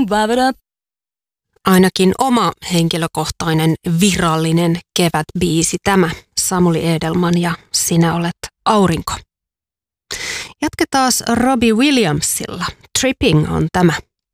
Ainakin oma henkilökohtainen virallinen kevätbiisi tämä, Samuli Edelman ja Sinä olet aurinko. Jatketaan Robbie Williamsilla. Tripping on tämä.